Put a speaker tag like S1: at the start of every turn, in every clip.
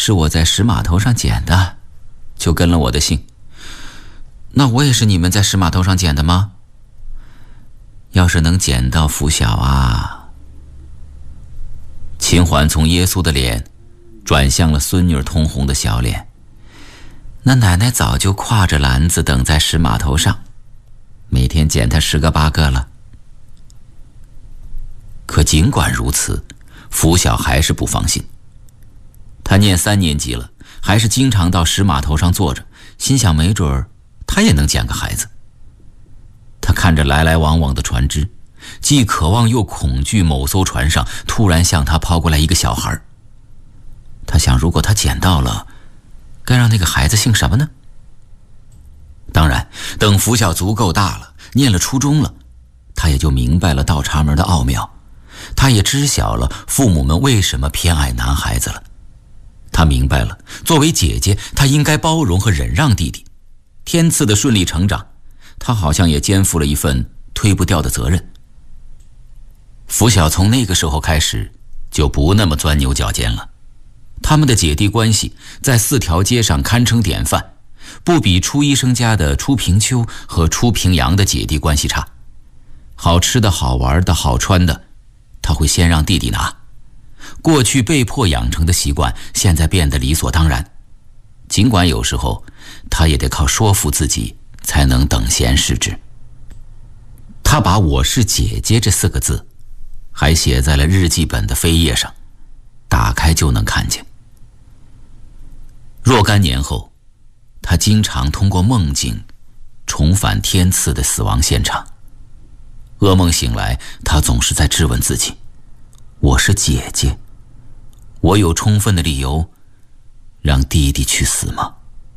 S1: 是我在石码头上捡的，就跟了我的姓。那我也是你们在石码头上捡的吗？要是能捡到拂晓啊。秦环从耶稣的脸转向了孙女儿通红的小脸。那奶奶早就挎着篮子等在石码头上，每天捡她10个8个了。可尽管如此，拂晓还是不放心。他念3年级了，还是经常到石码头上坐着，心想没准儿他也能捡个孩子。他看着来来往往的船只，既渴望又恐惧某艘船上突然向他抛过来一个小孩。他想，如果他捡到了，该让那个孩子姓什么呢？当然，等拂晓足够大了，念了初中了，他也就明白了倒插门的奥妙，他也知晓了父母们为什么偏爱男孩子了。他明白了，作为姐姐，她应该包容和忍让弟弟。天赐的顺利成长，她好像也肩负了一份推不掉的责任。拂晓从那个时候开始就不那么钻牛角尖了。他们的姐弟关系在4条街上堪称典范，不比初医生家的初平秋和初平阳的姐弟关系差。好吃的好玩的好穿的，他会先让弟弟拿。过去被迫养成的习惯，现在变得理所当然。尽管有时候他也得靠说服自己才能等闲视之。他把我是姐姐这4个字还写在了日记本的扉页上，打开就能看见。若干年后，他经常通过梦境重返天赐的死亡现场。噩梦醒来，他总是在质问自己，我是姐姐，我有充分的理由让弟弟去死吗？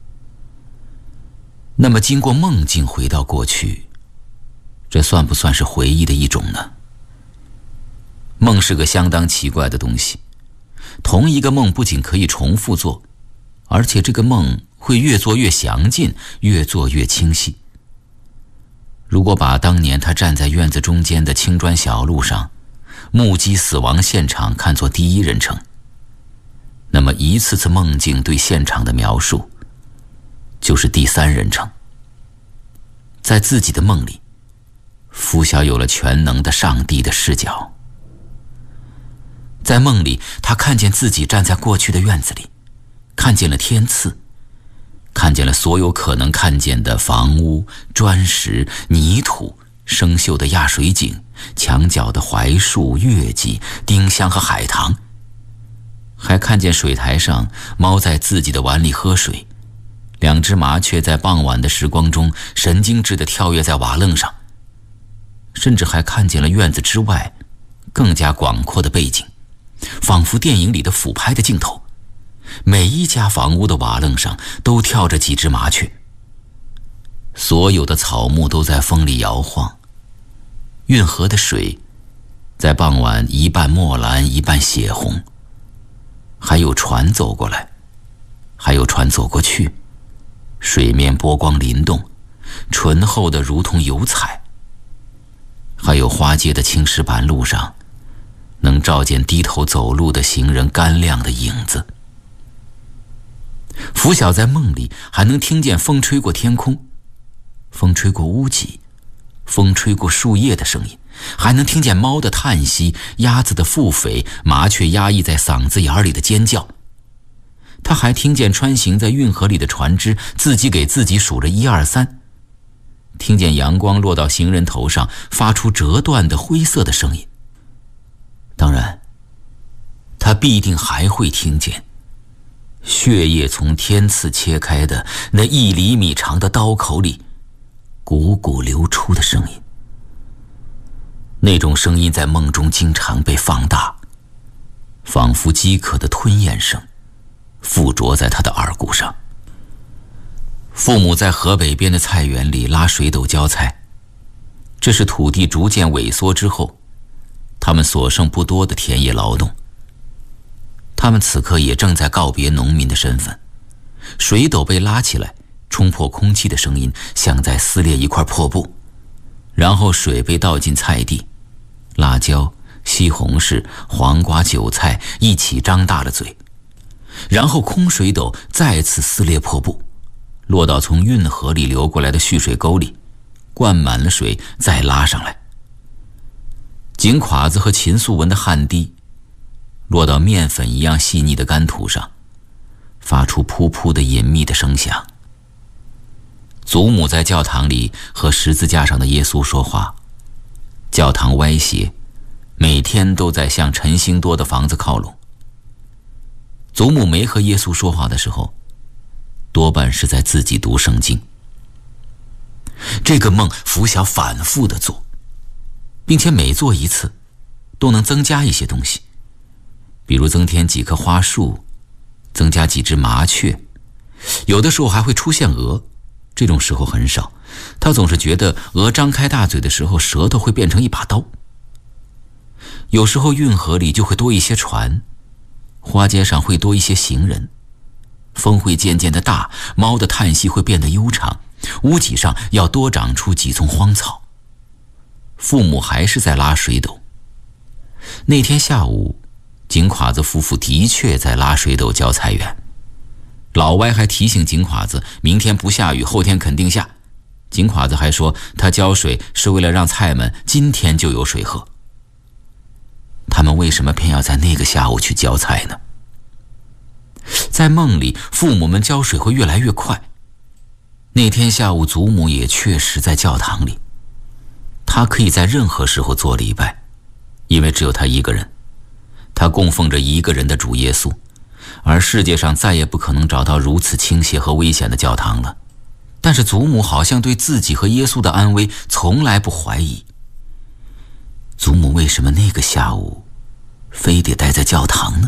S1: 那么经过梦境回到过去，这算不算是回忆的一种呢？梦是个相当奇怪的东西，同一个梦不仅可以重复做，而且这个梦会越做越详尽，越做越清晰。如果把当年他站在院子中间的青砖小路上目击死亡现场看作第一人称，那么一次次梦境对现场的描述就是第3人称。在自己的梦里，拂晓有了全能的上帝的视角。在梦里，他看见自己站在过去的院子里，看见了天赐，看见了所有可能看见的房屋、砖石、泥土、生锈的压水井、墙角的槐树、月季、丁香和海棠，还看见水台上猫在自己的碗里喝水，2只麻雀在傍晚的时光中神经质地跳跃在瓦楞上，甚至还看见了院子之外更加广阔的背景，仿佛电影里的俯拍的镜头。每一家房屋的瓦楞上都跳着几只麻雀，所有的草木都在风里摇晃，运河的水在傍晚一半墨蓝一半血红，还有船走过来，还有船走过去，水面波光粼动，醇厚的如同油彩，还有花街的青石板路上能照见低头走路的行人干亮的影子。拂晓在梦里还能听见风吹过天空，风吹过屋脊，风吹过树叶的声音，还能听见猫的叹息，鸭子的腹诽，麻雀压抑在嗓子眼里的尖叫。他还听见穿行在运河里的船只自己给自己数着1、2、3，听见阳光落到行人头上发出折断的灰色的声音。当然，他必定还会听见血液从天刺切开的那1厘米长的刀口里汩汩流出的声音。那种声音在梦中经常被放大，仿佛饥渴的吞咽声，附着在他的耳骨上。父母在河北边的菜园里拉水斗浇菜，这是土地逐渐萎缩之后他们所剩不多的田野劳动。他们此刻也正在告别农民的身份，水斗被拉起来，冲破空气的声音像在撕裂一块破布，然后水被倒进菜地，辣椒、西红柿、黄瓜、韭菜一起张大了嘴。 然后空水斗再次撕裂破布，落到从运河里流过来的蓄水沟里，灌满了水，再拉上来。井垮子和秦素文的汗滴落到面粉一样细腻的干土上，发出噗噗的隐秘的声响。祖母在教堂里和十字架上的耶稣说话，教堂歪斜，每天都在向陈兴多的房子靠拢。祖母没和耶稣说话的时候，多半是在自己读圣经。这个梦拂晓反复地做，并且每做一次都能增加一些东西，比如增添几棵花树，增加几只麻雀，有的时候还会出现鹅，这种时候很少，他总是觉得鹅张开大嘴的时候舌头会变成一把刀。有时候运河里就会多一些船，花街上会多一些行人，风会渐渐的大，猫的叹息会变得悠长，屋脊上要多长出几丛荒草。父母还是在拉水斗。那天下午，井垮子夫妇的确在拉水斗浇菜园。老歪还提醒井垮子，明天不下雨，后天肯定下。井垮子还说，他浇水是为了让菜们今天就有水喝。他们为什么偏要在那个下午去浇菜呢？在梦里，父母们浇水会越来越快。那天下午，祖母也确实在教堂里。她可以在任何时候做礼拜，因为只有她一个人。她供奉着一个人的主耶稣，而世界上再也不可能找到如此倾斜和危险的教堂了。但是祖母好像对自己和耶稣的安危从来不怀疑。祖母为什么那个下午非得待在教堂呢？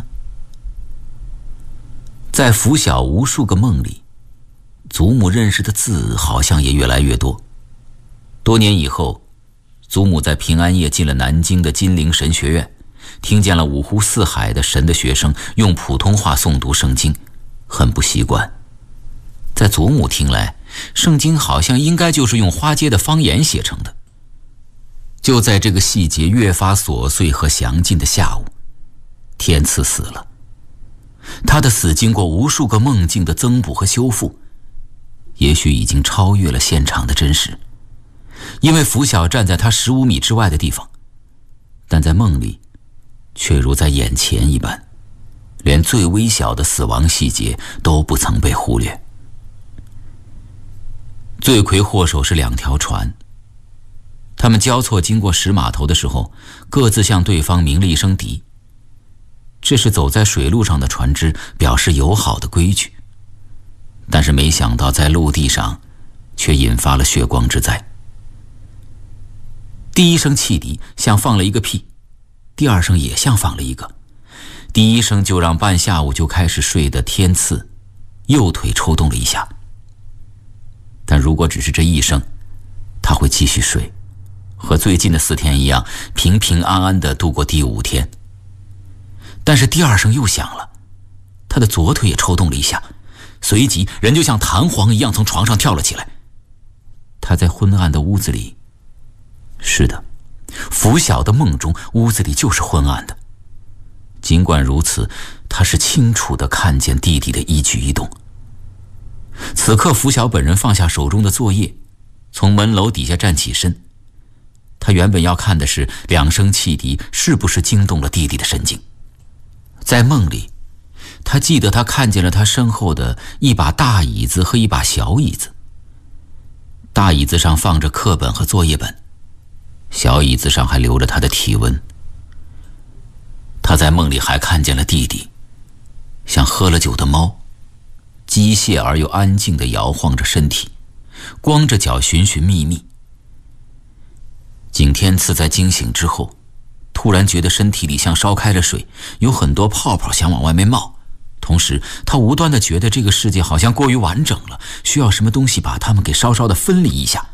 S1: 在拂晓无数个梦里，祖母认识的字好像也越来越多。多年以后，祖母在平安夜进了南京的金陵神学院，听见了五湖四海的神的学生用普通话诵读圣经，很不习惯。在祖母听来，圣经好像应该就是用花街的方言写成的。就在这个细节越发琐碎和详尽的下午，天赐死了。他的死经过无数个梦境的增补和修复，也许已经超越了现场的真实。因为拂晓站在他15米之外的地方，但在梦里却如在眼前一般，连最微小的死亡细节都不曾被忽略。罪魁祸首是2条船，他们交错经过石码头的时候，各自向对方鸣了一声笛。这是走在水路上的船只表示友好的规矩，但是没想到在陆地上却引发了血光之灾。第一声汽笛像放了一个屁，第二声也像放了一个。第一声就让半下午就开始睡的天赐右腿抽动了一下，但如果只是这一声，他会继续睡，和最近的4天一样，平平安安地度过第5天。但是第二声又响了，他的左腿也抽动了一下，随即人就像弹簧一样从床上跳了起来。他在昏暗的屋子里，是的，拂晓的梦中屋子里就是昏暗的。尽管如此，他是清楚地看见弟弟的一举一动。此刻拂晓本人放下手中的作业，从门楼底下站起身。他原本要看的是2声汽笛是不是惊动了弟弟的神经。在梦里，他记得他看见了他身后的一把大椅子和一把小椅子。大椅子上放着课本和作业本，小椅子上还留着他的体温。他在梦里还看见了弟弟，像喝了酒的猫，机械而又安静地摇晃着身体，光着脚寻寻觅觅。景天赐在惊醒之后，突然觉得身体里像烧开了水，有很多泡泡想往外面冒。同时他无端地觉得这个世界好像过于完整了，需要什么东西把它们给稍稍地分离一下。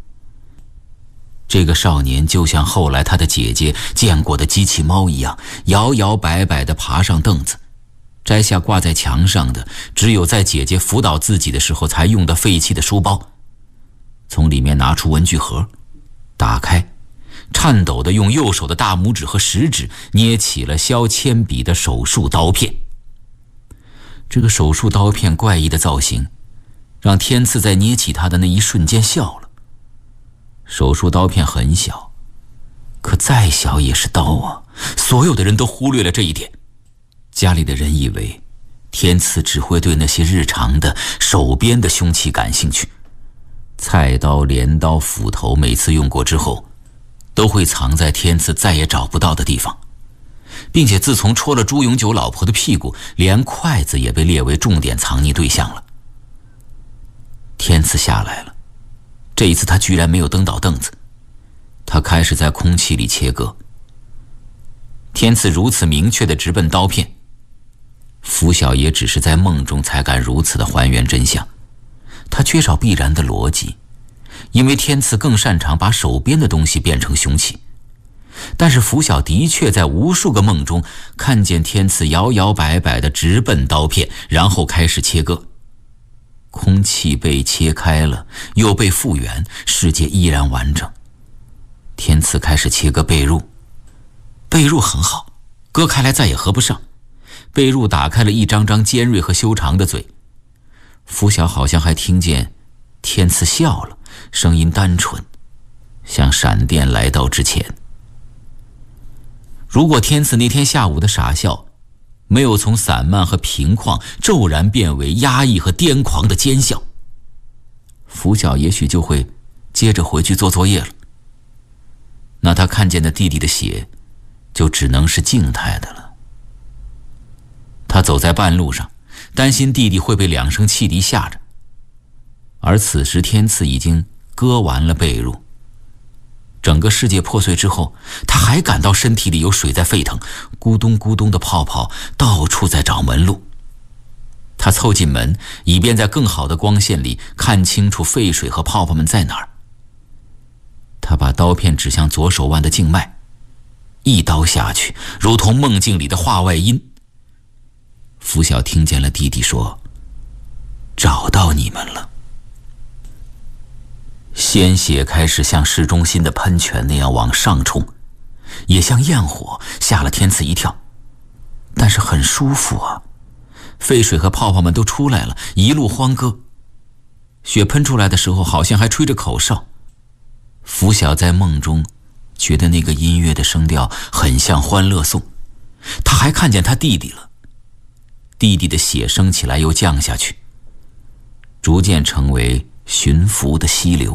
S1: 这个少年就像后来他的姐姐见过的机器猫一样，摇摇摆摆地爬上凳子，摘下挂在墙上的只有在姐姐辅导自己的时候才用的废弃的书包，从里面拿出文具盒，打开，颤抖地用右手的大拇指和食指捏起了削铅笔的手术刀片。 这个手术刀片怪异的造型，让天赐在捏起它的那一瞬间笑了。手术刀片很小，可再小也是刀啊！所有的人都忽略了这一点。家里的人以为天赐只会对那些日常的手边的凶器感兴趣，菜刀、镰刀、斧头，每次用过之后都会藏在天赐再也找不到的地方，并且自从戳了朱永久老婆的屁股，连筷子也被列为重点藏匿对象了。天赐下来了，这一次他居然没有蹬倒凳子，他开始在空气里切割。天赐如此明确地直奔刀片，拂晓也只是在梦中才敢如此的还原真相。他缺少必然的逻辑，因为天赐更擅长把手边的东西变成凶器。但是拂晓的确在无数个梦中看见天赐摇摇摆摆地直奔刀片，然后开始切割。空气被切开了，又被复原，世界依然完整。天赐开始切割被褥，被褥很好，割开来再也合不上。被褥打开了一张张尖锐和修长的嘴。拂晓好像还听见天赐笑了，声音单纯，像闪电来到之前。如果天赐那天下午的傻笑没有从散漫和平旷骤然变为压抑和癫狂的尖笑，拂晓也许就会接着回去做作业了。那他看见的弟弟的血就只能是静态的了。他走在半路上，担心弟弟会被2声汽笛吓着，而此时天赐已经割完了被褥。整个世界破碎之后，他还感到身体里有水在沸腾，咕咚咕咚的泡泡到处在找门路。他凑近门，以便在更好的光线里看清楚沸水和泡泡们在哪儿。他把刀片指向左手腕的静脉，一刀下去，如同梦境里的话外音。拂晓听见了弟弟说：“找到你们了。”鲜血开始像市中心的喷泉那样往上冲，也像焰火，吓了天赐一跳。但是很舒服啊，沸水和泡泡们都出来了，一路欢歌。血喷出来的时候好像还吹着口哨。拂晓在梦中觉得那个音乐的声调很像欢乐颂。他还看见他弟弟了，弟弟的血升起来又降下去，逐渐成为驯服的溪流。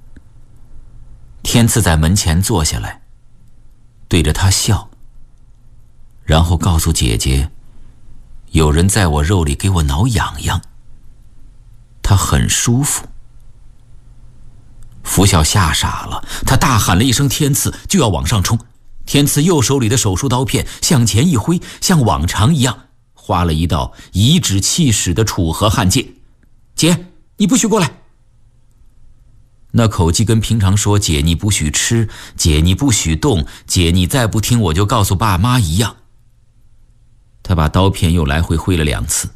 S1: 天赐在门前坐下来，对着他笑，然后告诉姐姐，有人在我肉里给我挠痒痒，他很舒服。拂晓吓傻了，他大喊了一声天赐，就要往上冲。天赐右手里的手术刀片向前一挥，像往常一样划了一道颐指气使的楚河汉界。姐，你不许过来。那口气跟平常说姐你不许吃，姐你不许动，姐你再不听我就告诉爸妈一样。他把刀片又来回挥了2次。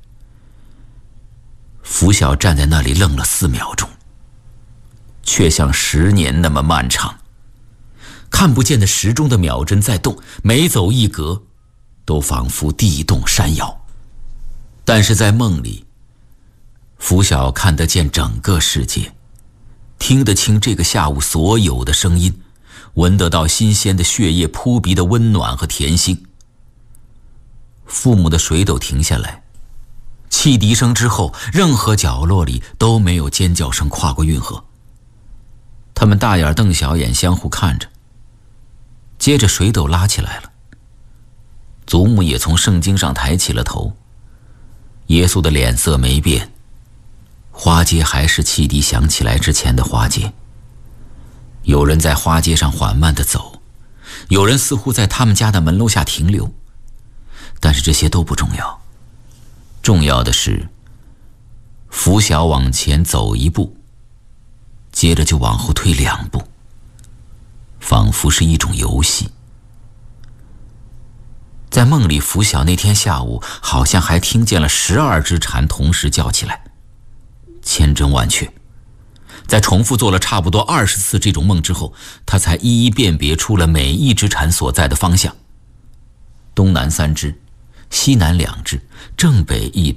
S1: 拂晓站在那里愣了4秒钟，却像10年那么漫长。看不见的时钟的秒针在动，每走一格都仿佛地动山摇。但是在梦里，拂晓看得见整个世界，听得清这个下午所有的声音，闻得到新鲜的血液扑鼻的温暖和甜腥。父母的水斗停下来，汽笛声之后，任何角落里都没有尖叫声跨过运河。他们大眼瞪小眼相互看着，接着水斗拉起来了。祖母也从圣经上抬起了头，耶稣的脸色没变，花街还是汽笛响起来之前的花街。有人在花街上缓慢地走，有人似乎在他们家的门楼下停留，但是这些都不重要。重要的是，拂晓往前走1步，接着就往后退2步，仿佛是一种游戏。在梦里，拂晓那天下午好像还听见了12只蝉同时叫起来，千真万确。在重复做了差不多20次这种梦之后，他才一一辨别出了每一只蝉所在的方向：东南3只， 西南两至，正北一